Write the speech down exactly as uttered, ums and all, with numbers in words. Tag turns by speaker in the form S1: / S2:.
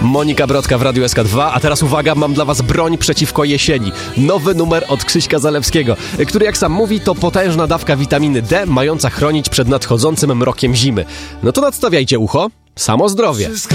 S1: Monika Brodka w Radiu S K dwa, a teraz uwaga, mam dla was broń przeciwko jesieni. Nowy numer od Krzyśka Zalewskiego, który jak sam mówi to potężna dawka witaminy D, mająca chronić przed nadchodzącym mrokiem zimy. No to nadstawiajcie ucho, samo zdrowie.